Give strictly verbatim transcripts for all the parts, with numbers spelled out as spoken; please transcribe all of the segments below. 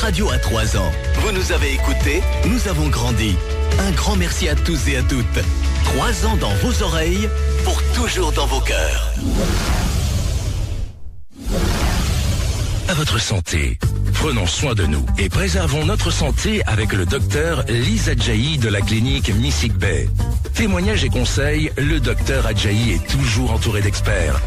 radio a trois ans. Vous nous avez écoutés, nous avons grandi. Un grand merci à tous et à toutes. Trois ans dans vos oreilles, pour toujours dans vos cœurs. À votre santé. Prenons soin de nous et préservons notre santé avec le docteur Lise Adjahi de la clinique Missik Bay. Témoignages et conseils, le docteur Adjahi est toujours entouré d'experts.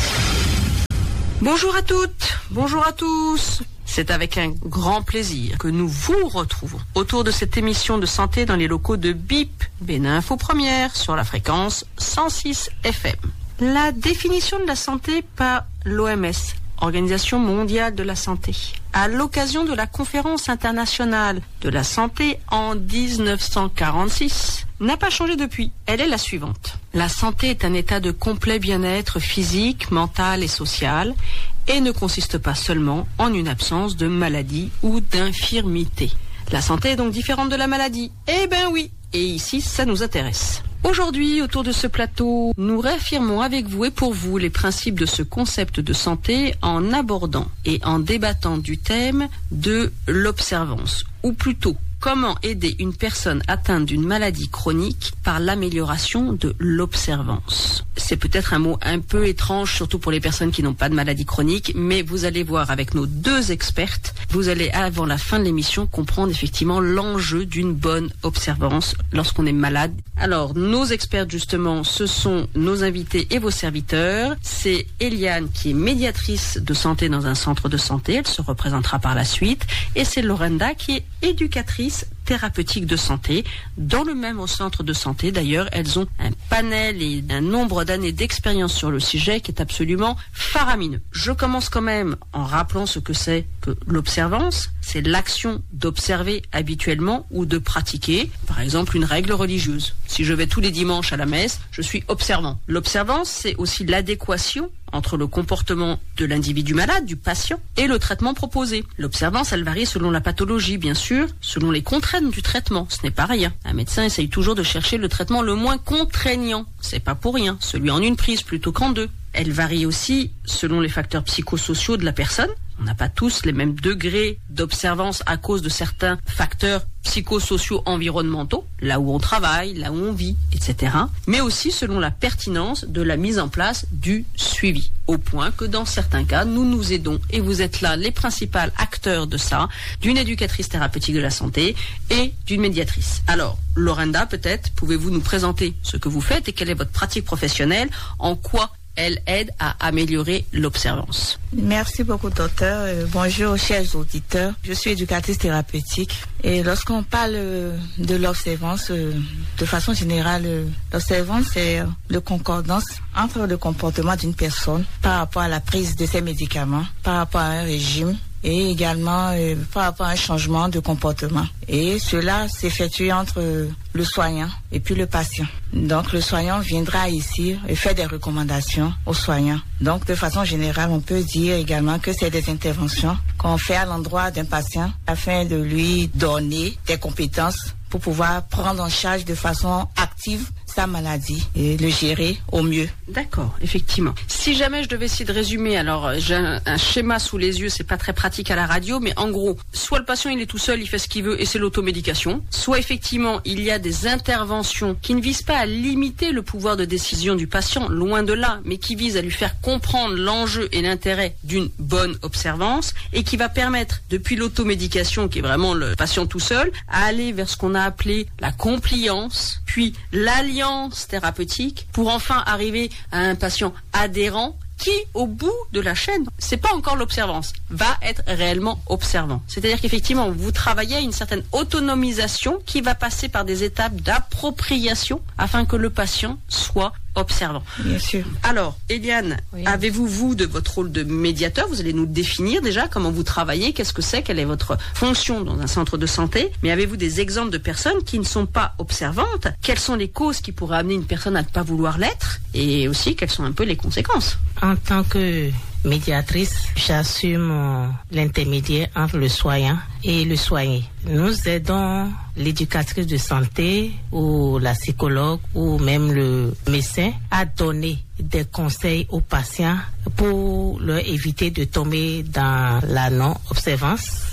Bonjour à toutes, bonjour à tous. C'est avec un grand plaisir que nous vous retrouvons autour de cette émission de santé dans les locaux de B I P, Bénin Info Première, sur la fréquence cent six F M. La définition de la santé par l'O M S, Organisation mondiale de la santé, à l'occasion de la conférence internationale de la santé en dix-neuf cent quarante-six, n'a pas changé depuis. Elle est la suivante. La santé est un état de complet bien-être physique, mental et social et ne consiste pas seulement en une absence de maladie ou d'infirmité. La santé est donc différente de la maladie. Eh ben oui, et ici ça nous intéresse. Aujourd'hui, autour de ce plateau, nous réaffirmons avec vous et pour vous les principes de ce concept de santé en abordant et en débattant du thème de l'observance, ou plutôt comment aider une personne atteinte d'une maladie chronique par l'amélioration de l'observance. C'est peut-être un mot un peu étrange, surtout pour les personnes qui n'ont pas de maladie chronique, mais vous allez voir avec nos deux expertes, vous allez avant la fin de l'émission comprendre effectivement l'enjeu d'une bonne observance lorsqu'on est malade. Alors, nos expertes justement, ce sont nos invités et vos serviteurs. C'est Eliane qui est médiatrice de santé dans un centre de santé, elle se représentera par la suite, et c'est Lorenda qui est éducatrice thérapeutique de santé dans le même centre de santé. D'ailleurs, elles ont un panel et un nombre d'années d'expérience sur le sujet qui est absolument faramineux. Je commence quand même en rappelant ce que c'est que l'observance. C'est l'action d'observer habituellement ou de pratiquer, par exemple, une règle religieuse. Si je vais tous les dimanches à la messe, je suis observant. L'observance, c'est aussi l'adéquation entre le comportement de l'individu malade, du patient, et le traitement proposé. L'observance, elle varie selon la pathologie, bien sûr, selon les contraintes du traitement. Ce n'est pas rien. Un médecin essaye toujours de chercher le traitement le moins contraignant. C'est pas pour rien. Celui en une prise plutôt qu'en deux. Elle varie aussi selon les facteurs psychosociaux de la personne. On n'a pas tous les mêmes degrés d'observance à cause de certains facteurs psychosociaux environnementaux, là où on travaille, là où on vit, et cetera. Mais aussi selon la pertinence de la mise en place du suivi. Au point que dans certains cas, nous nous aidons, et vous êtes là les principaux acteurs de ça, d'une éducatrice thérapeutique de la santé et d'une médiatrice. Alors, Lorenda, peut-être, pouvez-vous nous présenter ce que vous faites et quelle est votre pratique professionnelle, en quoi elle aide à améliorer l'observance. Merci beaucoup, docteur. Euh, bonjour, chers auditeurs. Je suis éducatrice thérapeutique et lorsqu'on parle euh, de l'observance, euh, de façon générale, euh, l'observance, c'est euh, le concordance entre le comportement d'une personne par rapport à la prise de ses médicaments, par rapport à un régime, et également euh, par rapport à un changement de comportement. Et cela s'effectue entre euh, le soignant et puis le patient. Donc le soignant viendra ici et fait des recommandations aux soignants. Donc de façon générale, on peut dire également que c'est des interventions qu'on fait à l'endroit d'un patient afin de lui donner des compétences pour pouvoir prendre en charge de façon active sa maladie et le gérer au mieux. D'accord, effectivement. Si jamais je devais essayer de résumer, alors j'ai un, un schéma sous les yeux, c'est pas très pratique à la radio, mais en gros, soit le patient il est tout seul, il fait ce qu'il veut et c'est l'automédication, soit effectivement il y a des interventions qui ne visent pas à limiter le pouvoir de décision du patient, loin de là, mais qui visent à lui faire comprendre l'enjeu et l'intérêt d'une bonne observance et qui va permettre, depuis l'automédication qui est vraiment le patient tout seul, à aller vers ce qu'on a appelé la compliance, puis l'alliance thérapeutique pour enfin arriver à un patient adhérent qui, au bout de la chaîne, c'est pas encore l'observance, va être réellement observant. C'est-à-dire qu'effectivement, vous travaillez à une certaine autonomisation qui va passer par des étapes d'appropriation afin que le patient soit observant. Bien sûr. Alors, Eliane, oui. Avez-vous, vous, de votre rôle de médiateur, vous allez nous définir déjà comment vous travaillez, qu'est-ce que c'est, quelle est votre fonction dans un centre de santé, mais avez-vous des exemples de personnes qui ne sont pas observantes? Quelles sont les causes qui pourraient amener une personne à ne pas vouloir l'être? Et aussi, quelles sont un peu les conséquences? En tant que médiatrice, j'assume l'intermédiaire entre le soignant et le soigné. Nous aidons l'éducatrice de santé ou la psychologue ou même le médecin à donner des conseils aux patients pour leur éviter de tomber dans la non-observance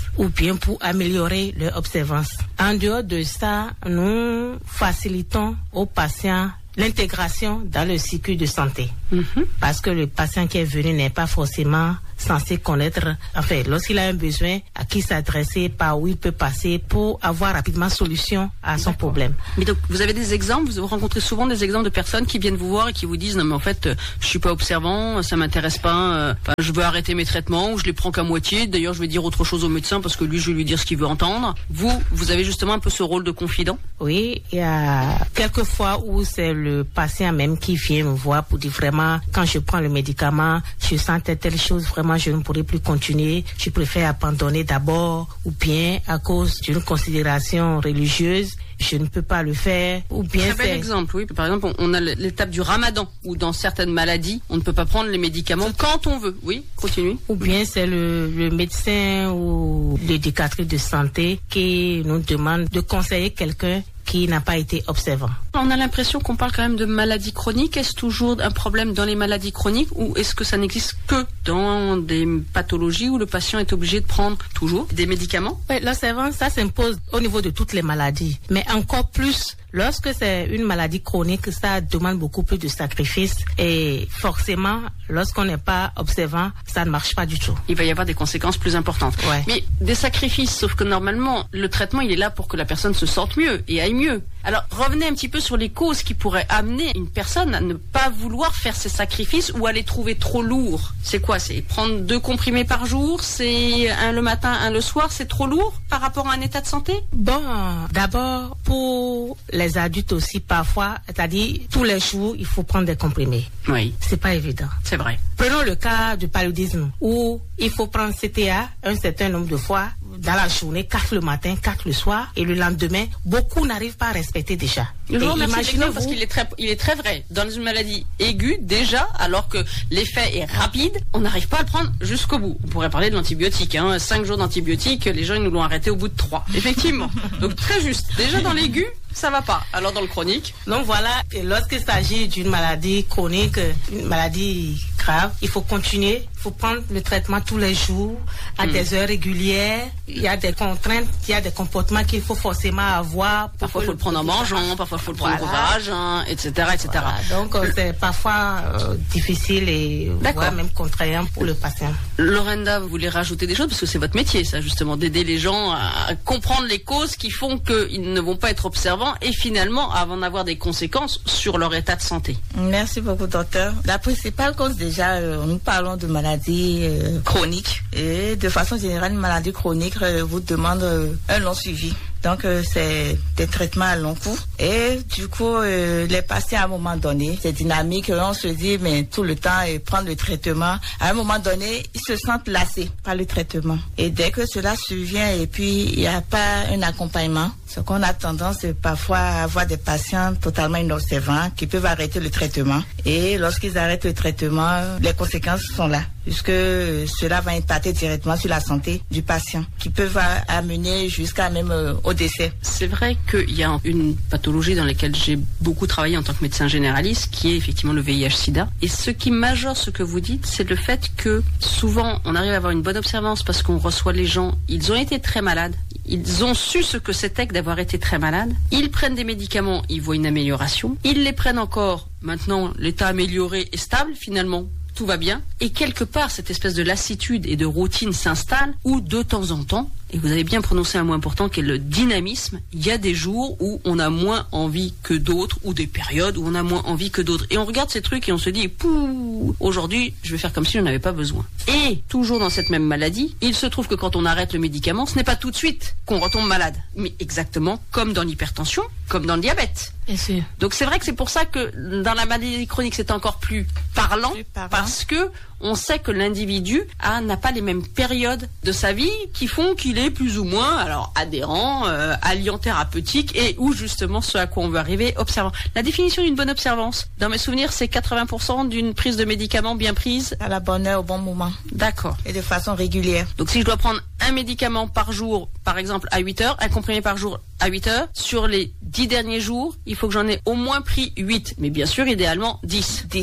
ou bien pour améliorer leur observance. En dehors de ça, nous facilitons aux patients l'intégration dans le cycle de santé. Mm-hmm. Parce que le patient qui est venu n'est pas forcément censé connaître, enfin, lorsqu'il a un besoin, à qui s'adresser, par où il peut passer pour avoir rapidement solution à son D'accord. problème. Mais donc, vous avez des exemples, vous rencontrez souvent des exemples de personnes qui viennent vous voir et qui vous disent, non mais en fait, je suis pas observant, ça m'intéresse pas, euh, enfin, je veux arrêter mes traitements, ou je les prends qu'à moitié, d'ailleurs je vais dire autre chose au médecin parce que lui, je vais lui dire ce qu'il veut entendre. Vous, vous avez justement un peu ce rôle de confident? Oui, il y a quelques fois où c'est le patient même qui vient me voir pour dire vraiment, quand je prends le médicament, je sens telle, telle chose, vraiment je ne pourrai plus continuer, je préfère abandonner d'abord, ou bien à cause d'une considération religieuse, je ne peux pas le faire, ou bien Très bel exemple, oui. Par exemple, on a l'étape du ramadan, où dans certaines maladies, on ne peut pas prendre les médicaments quand on veut. Oui, continue. Ou bien c'est le, le médecin ou l'éducatrice de santé qui nous demande de conseiller quelqu'un qui n'a pas été observant. On a l'impression qu'on parle quand même de maladies chroniques. Est-ce toujours un problème dans les maladies chroniques ou est-ce que ça n'existe que dans des pathologies où le patient est obligé de prendre toujours des médicaments? Oui, l'observance, ça s'impose au niveau de toutes les maladies, mais encore plus lorsque c'est une maladie chronique, ça demande beaucoup plus de sacrifices et forcément, lorsqu'on n'est pas observant, ça ne marche pas du tout. Il va y avoir des conséquences plus importantes. Ouais. Mais des sacrifices, sauf que normalement, le traitement, il est là pour que la personne se sente mieux et aille mieux. Alors, revenez un petit peu sur les causes qui pourraient amener une personne à ne pas vouloir faire ces sacrifices ou à les trouver trop lourds. C'est quoi? C'est prendre deux comprimés par jour? C'est un le matin, un le soir? C'est trop lourd par rapport à un état de santé? Bon, d'abord, pour les adultes aussi, parfois, c'est-à-dire tous les jours, il faut prendre des comprimés. Oui. C'est pas évident. C'est vrai. Prenons le cas du paludisme, où il faut prendre C T A un certain nombre de fois dans la journée, quatre le matin, quatre le soir, et le lendemain, beaucoup n'arrivent pas à respecter déjà. Je vous remercie parce qu'il est très, il est très vrai. Dans une maladie aiguë, déjà, alors que l'effet est rapide, on n'arrive pas à le prendre jusqu'au bout. On pourrait parler de l'antibiotique, hein. Cinq jours d'antibiotique, les gens, ils nous l'ont arrêté au bout de trois. Effectivement. Donc, très juste. Déjà, dans l'aigu, ça va pas. Alors, dans le chronique. Donc, voilà. Et lorsqu'il s'agit d'une maladie chronique, une maladie grave, il faut continuer. Il faut prendre le traitement tous les jours, à mmh. des heures régulières. Il y a des contraintes, il y a des comportements qu'il faut forcément avoir. Parfois, il faut le prendre en mangeant, parfois, il faut le prendre voilà. au ravage, hein, et cetera, et cetera. Voilà. Donc, euh, c'est parfois euh, difficile et voire même contraignant pour le patient. Lorenda, vous voulez rajouter des choses? Parce que c'est votre métier, ça, justement, d'aider les gens à comprendre les causes qui font qu'ils ne vont pas être observants et finalement, avant d'avoir des conséquences sur leur état de santé. Merci beaucoup, docteur. La principale cause, déjà, euh, nous parlons de maladies euh, chroniques. Et de façon générale, une maladie chronique euh, vous demande euh, un long suivi. Donc, euh, c'est des traitements à long cours. Et du coup, euh, les patients, à un moment donné, c'est dynamique. On se dit, mais tout le temps, et prendre le traitement. À un moment donné, ils se sentent lassés par le traitement. Et dès que cela survient, et puis il n'y a pas un accompagnement, ce qu'on a tendance parfois à avoir des patients totalement inobservants qui peuvent arrêter le traitement. Et lorsqu'ils arrêtent le traitement, les conséquences sont là, puisque cela va impacter directement sur la santé du patient, qui peuvent amener jusqu'à même euh, au décès. C'est vrai qu'il y a une pathologie dans laquelle j'ai beaucoup travaillé en tant que médecin généraliste, qui est effectivement le V I H sida. Et ce qui majeure ce que vous dites, c'est le fait que souvent on arrive à avoir une bonne observance parce qu'on reçoit les gens, ils ont été très malades, ils ont su ce que c'était que d'avoir été très malades, ils prennent des médicaments, ils voient une amélioration, ils les prennent encore, maintenant l'état amélioré est stable finalement. Tout va bien. Et quelque part, cette espèce de lassitude et de routine s'installe où, de temps en temps, et vous avez bien prononcé un mot important qui est le dynamisme, il y a des jours où on a moins envie que d'autres, ou des périodes où on a moins envie que d'autres. Et on regarde ces trucs et on se dit, pouh, aujourd'hui, je vais faire comme si j'en avais pas besoin. Et, toujours dans cette même maladie, il se trouve que quand on arrête le médicament, ce n'est pas tout de suite qu'on retombe malade. Mais exactement comme dans l'hypertension, comme dans le diabète. Bien sûr. Donc c'est vrai que c'est pour ça que dans la maladie chronique, c'est encore plus parlant, plus parlant. Parce que on sait que l'individu a, n'a pas les mêmes périodes de sa vie qui font qu'il est plus ou moins alors adhérent, euh, alliant thérapeutique et où justement ce à quoi on veut arriver, observant. La définition d'une bonne observance, dans mes souvenirs, c'est quatre-vingts pour cent d'une prise de médicaments bien prise. À la bonne heure, au bon moment. D'accord. Et de façon régulière. Donc si je dois prendre un médicament par jour, par exemple à huit heures, un comprimé par jour à huit heures, sur les dix derniers jours, il faut que j'en ai au moins pris huit. Mais bien sûr, idéalement, dix. dix.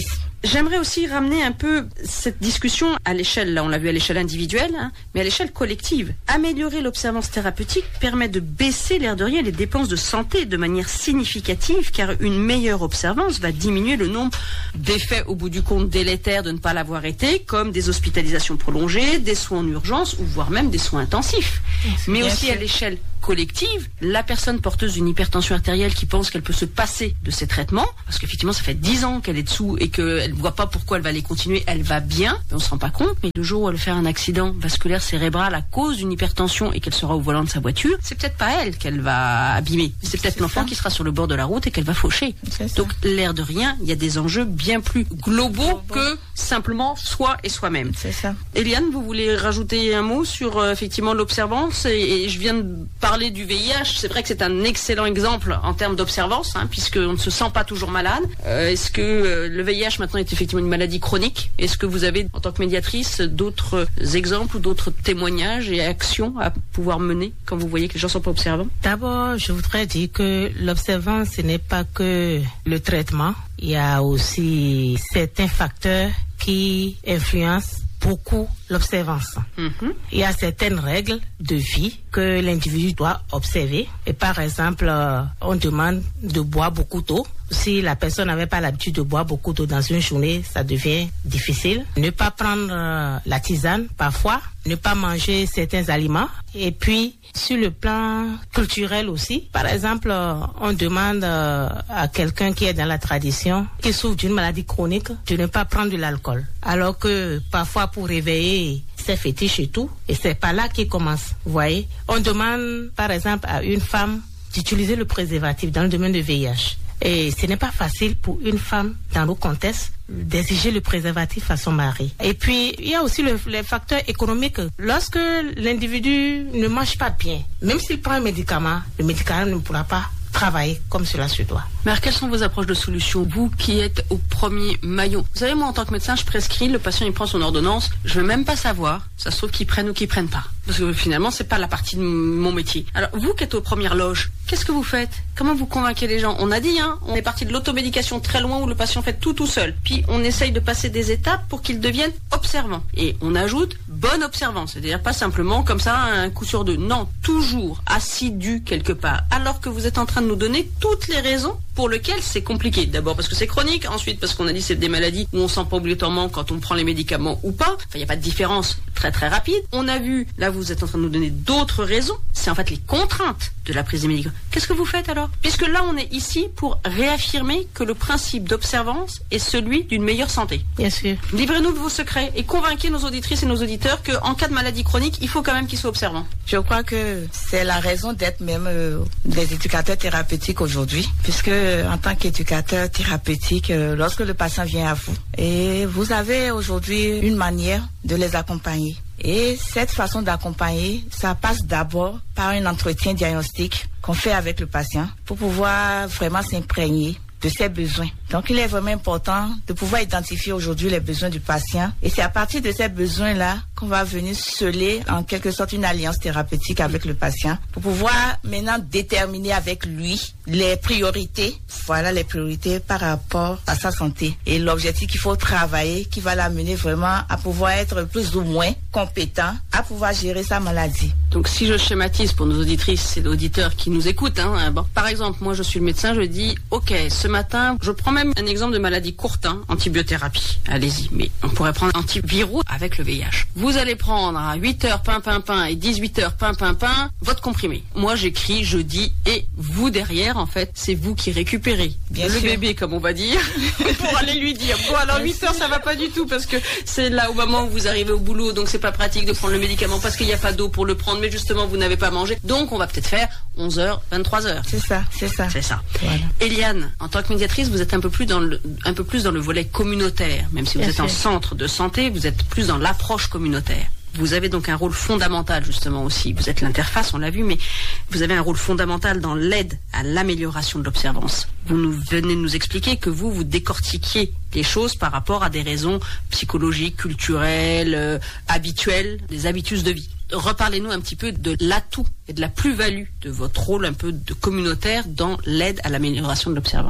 J'aimerais aussi ramener un peu cette discussion à l'échelle, là on l'a vu à l'échelle individuelle, hein, mais à l'échelle collective. Améliorer l'observance thérapeutique permet de baisser l'air de rien les dépenses de santé de manière significative, car une meilleure observance va diminuer le nombre d'effets au bout du compte délétères de ne pas l'avoir été, comme des hospitalisations prolongées, des soins en urgence ou voire même des soins intensifs. Mais aussi sûr. À l'échelle collective, la personne porteuse d'une hypertension artérielle qui pense qu'elle peut se passer de ses traitements, parce qu'effectivement ça fait dix ans qu'elle est dessous et qu'elle ne voit pas pourquoi elle va les continuer, elle va bien, mais on se rend pas compte, mais le jour où elle fait un accident vasculaire cérébral à cause d'une hypertension et qu'elle sera au volant de sa voiture, c'est peut-être pas elle qu'elle va abîmer, c'est peut-être c'est l'enfant ça. Qui sera sur le bord de la route et qu'elle va faucher. Donc l'air de rien, il y a des enjeux bien plus globaux bon, bon. que simplement soi et soi-même. C'est ça. Eliane, vous voulez rajouter un mot sur euh, effectivement l'observance et, et je viens de parler du V I H, c'est vrai que c'est un excellent exemple en termes d'observance, hein, puisqu'on ne se sent pas toujours malade. Euh, est-ce que euh, le V I H maintenant est effectivement une maladie chronique? Est-ce que vous avez, en tant que médiatrice, d'autres exemples ou d'autres témoignages et actions à pouvoir mener quand vous voyez que les gens ne sont pas observants? D'abord, je voudrais dire que l'observance, ce n'est pas que le traitement. Il y a aussi certains facteurs qui influencent beaucoup l'observance. Mm-hmm. Il y a certaines règles de vie que l'individu doit observer. Et par exemple, euh, on demande de boire beaucoup d'eau. Si la personne n'avait pas l'habitude de boire beaucoup d'eau dans une journée, ça devient difficile. Ne pas prendre euh, la tisane parfois, ne pas manger certains aliments. Et puis, sur le plan culturel aussi, par exemple, euh, on demande euh, à quelqu'un qui est dans la tradition, qui souffre d'une maladie chronique, de ne pas prendre de l'alcool. Alors que parfois, pour réveiller ses fétiches et tout, et c'est pas là qu'il commence, vous voyez. On demande, par exemple, à une femme d'utiliser le préservatif dans le domaine du V I H. Et ce n'est pas facile pour une femme, dans le contexte, d'exiger le préservatif à son mari. Et puis, il y a aussi le, les facteurs économiques. Lorsque l'individu ne mange pas bien, même s'il prend un médicament, le médicament ne pourra pas travailler comme cela se doit. Mais alors, quelles sont vos approches de solution, vous qui êtes au premier maillon? Vous savez, moi, en tant que médecin, je prescris, le patient, il prend son ordonnance, je veux même pas savoir, ça se trouve qu'ils prennent ou qu'ils prennent pas. Parce que finalement, c'est pas la partie de mon métier. Alors, vous qui êtes aux premières loges, qu'est-ce que vous faites? Comment vous convainquez les gens? On a dit, hein, on est parti de l'automédication très loin où le patient fait tout tout seul. Puis, on essaye de passer des étapes pour qu'ils deviennent observants. Et on ajoute bonne observance. C'est-à-dire pas simplement comme ça, un coup sur deux. Non, toujours assidu quelque part. Alors que vous êtes en train de nous donner toutes les raisons pour lesquelles c'est compliqué. D'abord parce que c'est chronique, ensuite parce qu'on a dit c'est des maladies où on sent pas obligatoirement quand on prend les médicaments ou pas. Enfin, il n'y a pas de différence très très rapide. On a vu, là vous êtes en train de nous donner d'autres raisons. C'est en fait les contraintes de la prise des médicaments. Qu'est-ce que vous faites alors? Puisque là on est ici pour réaffirmer que le principe d'observance est celui d'une meilleure santé. Bien sûr. Livrez-nous de vos secrets et convainquez nos auditrices et nos auditeurs qu'en cas de maladie chronique, il faut quand même qu'ils soient observants. Je crois que c'est la raison d'être même euh, des éducateurs thérapeutiques aujourd'hui, puisque en tant qu'éducateur thérapeutique, euh, lorsque le patient vient à vous, et vous avez aujourd'hui une manière de les accompagner. Et cette façon d'accompagner, ça passe d'abord par un entretien diagnostique qu'on fait avec le patient pour pouvoir vraiment s'imprégner de ses besoins. Donc, il est vraiment important de pouvoir identifier aujourd'hui les besoins du patient. Et c'est à partir de ces besoins-là qu'on va venir sceller en quelque sorte une alliance thérapeutique avec le patient pour pouvoir maintenant déterminer avec lui les priorités. Voilà les priorités par rapport à sa santé. Et l'objectif qu'il faut travailler, qui va l'amener vraiment à pouvoir être plus ou moins compétent, à pouvoir gérer sa maladie. Donc, si je schématise pour nos auditrices et auditeurs qui nous écoutent, hein, bon, par exemple, moi je suis le médecin, je dis, ok, ce matin, je prends même un exemple de maladie courte, hein, antibiothérapie. Allez-y, mais on pourrait prendre antiviraux avec le V I H. Vous allez prendre à huit heures pain, pain, pain et dix-huit heures pain, pain, pain, votre comprimé. Moi, j'écris, je dis, et vous derrière, en fait, c'est vous qui récupérez Bien le sûr. bébé, comme on va dire, pour aller lui dire, bon, alors huit heures, ça va pas du tout, parce que c'est là au moment où vous arrivez au boulot, donc c'est pas pratique de prendre le médicament parce qu'il n'y a pas d'eau pour le prendre, mais justement, vous n'avez pas mangé. Donc, on va peut-être faire onze heures, vingt-trois heures. C'est ça, c'est ça. C'est ça. Voilà. Eliane, en tant que médiatrice, vous êtes un peu plus dans le, un peu plus dans le volet communautaire. Même si vous Bien êtes sûr. en centre de santé, vous êtes plus dans l'approche communautaire. Vous avez donc un rôle fondamental justement aussi. Vous êtes l'interface, on l'a vu, mais vous avez un rôle fondamental dans l'aide à l'amélioration de l'observance. Vous nous venez de nous expliquer que vous, vous décortiquiez les choses par rapport à des raisons psychologiques, culturelles, euh, habituelles, des habitudes de vie. Reparlez-nous un petit peu de l'atout et de la plus-value de votre rôle un peu de communautaire dans l'aide à l'amélioration de l'observance.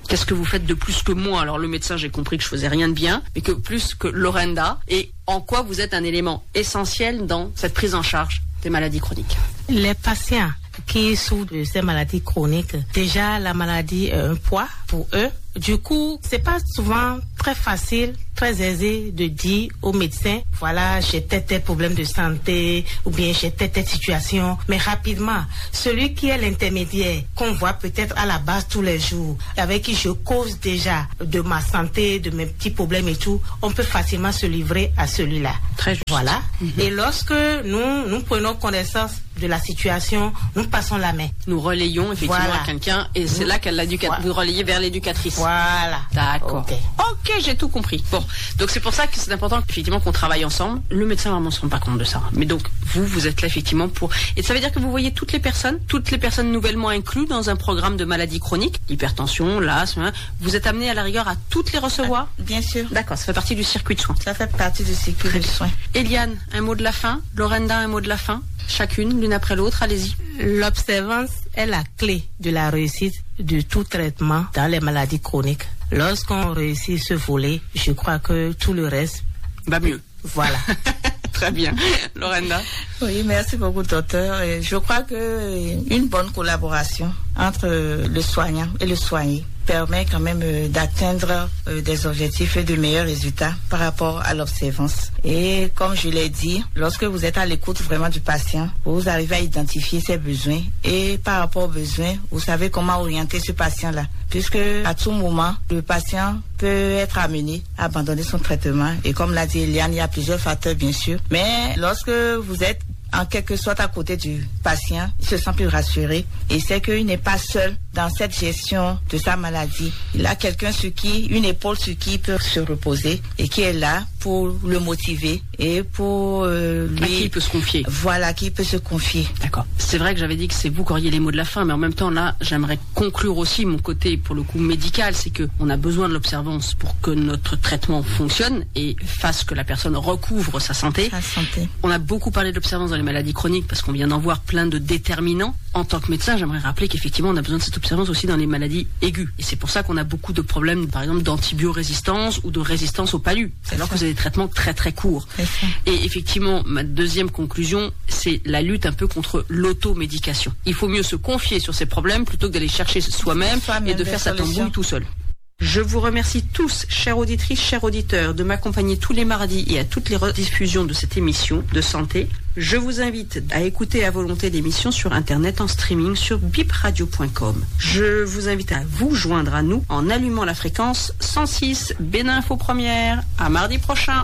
Qu'est-ce que vous faites de plus que moi? Alors le médecin, j'ai compris que je faisais rien de bien, mais que plus que Lorenda. Et en quoi vous êtes un élément essentiel dans cette prise en charge des maladies chroniques? Les patients qui souffrent de ces maladies chroniques, déjà la maladie est un poids pour eux. Du coup, c'est pas souvent très facile, très aisé de dire au médecin, voilà, j'ai tel tel problème de santé, ou bien j'ai telle telle situation. Mais rapidement, celui qui est l'intermédiaire, qu'on voit peut-être à la base tous les jours, avec qui je cause déjà de ma santé, de mes petits problèmes et tout, on peut facilement se livrer à celui-là. Très juste. Voilà. Mm-hmm. Et lorsque nous, nous prenons connaissance de la situation, nous passons la main. Nous relayons effectivement Voilà. à quelqu'un, et c'est là qu'elle l'éducatrice. Voilà. Vous relayez vers l'éducatrice. Voilà. D'accord. Ok. Ok, j'ai tout compris. Bon, donc c'est pour ça que c'est important effectivement qu'on travaille ensemble. Le médecin vraiment se rend pas compte de ça. Mais donc vous, vous êtes là effectivement pour. Et ça veut dire que vous voyez toutes les personnes, toutes les personnes nouvellement incluses dans un programme de maladies chroniques, hypertension, l'asthme. Hein. Vous êtes amené à la rigueur à toutes les recevoir. Bien sûr. D'accord, ça fait partie du circuit de soins. Ça fait partie du circuit de soins. Eliane, un mot de la fin. Lorenda, un mot de la fin. Chacune, l'une après l'autre. Allez-y. L'observance est la clé de la réussite de tout traitement dans les maladies chroniques. Lorsqu'on réussit ce volet, je crois que tout le reste va mieux. Voilà. Très bien. Lorenda. Oui, merci beaucoup, docteur. Et je crois que une bonne collaboration entre le soignant et le soigné permet quand même d'atteindre des objectifs et de meilleurs résultats par rapport à l'observance. Et comme je l'ai dit, lorsque vous êtes à l'écoute vraiment du patient, vous arrivez à identifier ses besoins et par rapport aux besoins, vous savez comment orienter ce patient-là. Puisque à tout moment, le patient peut être amené à abandonner son traitement. Et comme l'a dit Eliane, il y a plusieurs facteurs bien sûr. Mais lorsque vous êtes en quelque sorte à côté du patient, il se sent plus rassuré et sait qu'il n'est pas seul dans cette gestion de sa maladie. Il a quelqu'un sur qui, une épaule sur qui il peut se reposer et qui est là pour le motiver et pour euh, lui... À qui il peut se confier. Voilà, qui peut se confier. D'accord. C'est vrai que j'avais dit que c'est vous qui auriez les mots de la fin, mais en même temps, là, j'aimerais conclure aussi mon côté, pour le coup, médical, c'est qu'on a besoin de l'observance pour que notre traitement fonctionne et fasse que la personne recouvre sa santé. Sa santé. On a beaucoup parlé de l'observance dans les maladies chroniques parce qu'on vient d'en voir plein de déterminants. En tant que médecin, j'aimerais rappeler qu'effectivement, on a besoin de cette observance aussi dans les maladies aiguës. Et c'est pour ça qu'on a beaucoup de problèmes, par exemple, d'antibiorésistance ou de résistance au palu. C'est alors que vous avez des traitements très très courts. Et effectivement, ma deuxième conclusion, c'est la lutte un peu contre l'automédication. Il faut mieux se confier sur ces problèmes plutôt que d'aller chercher soi-même et de faire sa tambouille tout seul. Je vous remercie tous, chères auditrices, chers auditeurs, de m'accompagner tous les mardis et à toutes les rediffusions de cette émission de santé. Je vous invite à écouter à volonté l'émission sur Internet en streaming sur bip radio point com. Je vous invite à vous joindre à nous en allumant la fréquence cent six Bénin Info Première. À mardi prochain.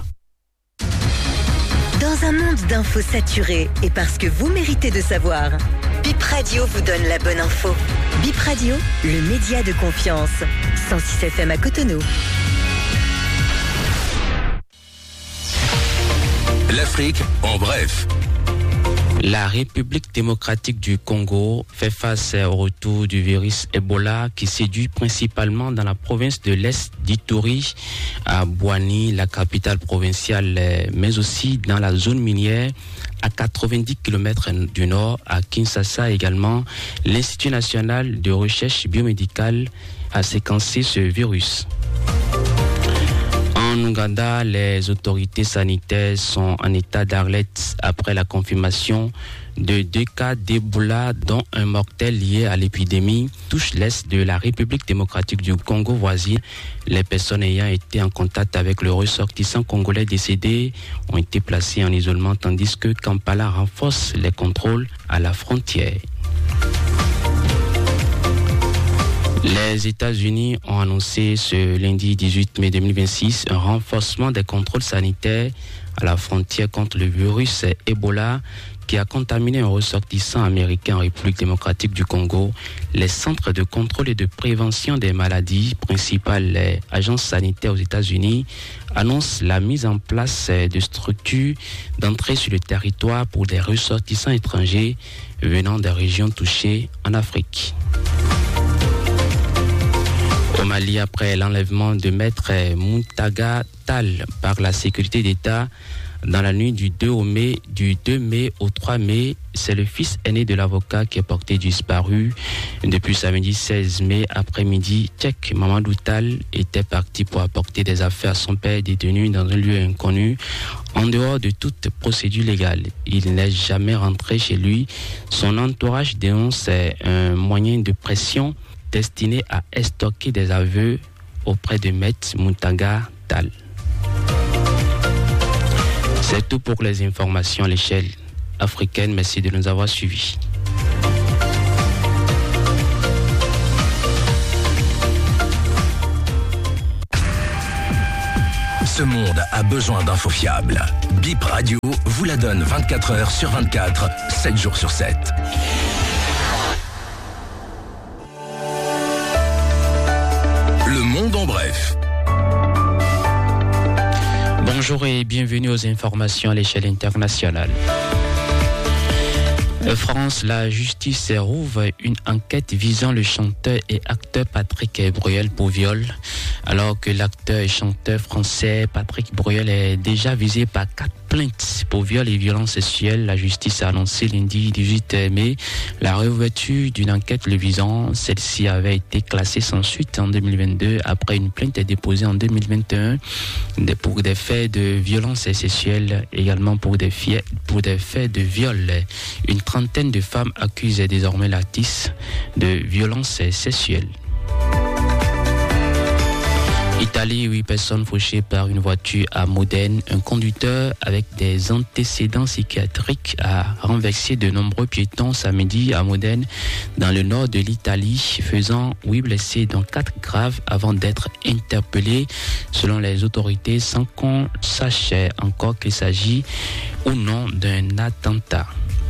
Dans un monde d'infos saturées et parce que vous méritez de savoir, Bip Radio vous donne la bonne info. Bip Radio, le média de confiance. cent six F M à Cotonou. L'Afrique en bref. La République démocratique du Congo fait face au retour du virus Ebola qui séduit principalement dans la province de l'Est d'Ituri, à Bouani, la capitale provinciale, mais aussi dans la zone minière à quatre-vingt-dix kilomètres du nord, à Kinshasa également. L'Institut national de recherche biomédicale a séquencé ce virus. En Ouganda, les autorités sanitaires sont en état d'alerte après la confirmation de deux cas d'Ebola, dont un mortel lié à l'épidémie touche l'est de la République démocratique du Congo voisine. Les personnes ayant été en contact avec le ressortissant congolais décédé ont été placées en isolement, tandis que Kampala renforce les contrôles à la frontière. Les États-Unis ont annoncé ce lundi dix-huit mai deux mille vingt-six un renforcement des contrôles sanitaires à la frontière contre le virus Ebola qui a contaminé un ressortissant américain en République démocratique du Congo. Les centres de contrôle et de prévention des maladies, principales agences sanitaires aux États-Unis, annoncent la mise en place de structures d'entrée sur le territoire pour des ressortissants étrangers venant des régions touchées en Afrique. Au Mali, après l'enlèvement de maître Moutaga Tall par la sécurité d'État, Dans la nuit du deux, au mai, du deux mai au trois mai, c'est le fils aîné de l'avocat qui est porté disparu. Depuis samedi seize mai après-midi, Tchèque Mamadou Tal était parti pour apporter des affaires à son père détenu dans un lieu inconnu, en dehors de toute procédure légale. Il n'est jamais rentré chez lui. Son entourage dénonce un moyen de pression destiné à estoquer des aveux auprès de Maître Moutaga Tal. C'est tout pour les informations à l'échelle africaine. Merci de nous avoir suivis. Ce monde a besoin d'infos fiables. Bip Radio vous la donne vingt-quatre heures sur vingt-quatre, sept jours sur sept. Le monde en bref. Bonjour et bienvenue aux informations à l'échelle internationale. France, la justice rouvre une enquête visant le chanteur et acteur Patrick Bruel pour viol. Alors que l'acteur et chanteur français Patrick Bruel est déjà visé par quatre plaintes pour viol et violences sexuelles, la justice a annoncé lundi dix-huit mai la réouverture d'une enquête le visant. Celle-ci avait été classée sans suite en deux mille vingt-deux après une plainte déposée en deux mille vingt et un pour des faits de violences sexuelles, également pour des, fi- pour des faits de viol. Une trentaine de femmes accusent désormais l'artiste de violences sexuelles. Italie, huit personnes fauchées par une voiture à Modène. Un conducteur avec des antécédents psychiatriques a renversé de nombreux piétons samedi à Modène, dans le nord de l'Italie, faisant huit blessés, dont quatre graves, avant d'être interpellés, selon les autorités, sans qu'on sache encore qu'il s'agit ou non d'un attentat.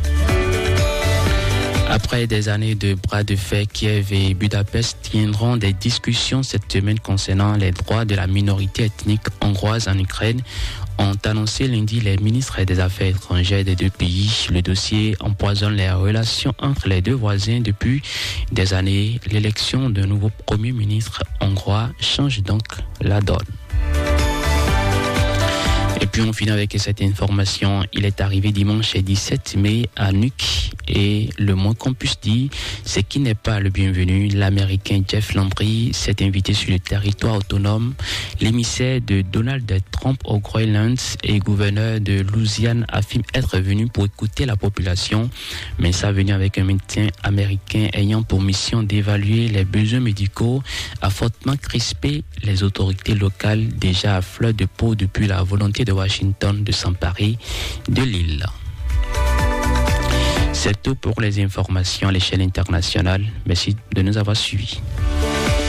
Après des années de bras de fer, Kiev et Budapest tiendront des discussions cette semaine concernant les droits de la minorité ethnique hongroise en Ukraine, ont annoncé lundi les ministres des Affaires étrangères des deux pays. Le dossier empoisonne les relations entre les deux voisins depuis des années. L'élection d'un nouveau Premier ministre hongrois change donc la donne. Et puis on finit avec cette information. Il est arrivé dimanche dix-sept mai à Nuuk et le moins qu'on puisse dire, c'est qu'il n'est pas le bienvenu. L'Américain Jeff Landry s'est invité sur le territoire autonome. L'émissaire de Donald Trump au Groenland et gouverneur de Louisiane affirme être venu pour écouter la population, mais ça venu avec un médecin américain ayant pour mission d'évaluer les besoins médicaux, a fortement crispé les autorités locales déjà à fleur de peau depuis la volonté de Washington de s'emparer de l'île. C'est tout pour les informations à l'échelle internationale. Merci de nous avoir suivis.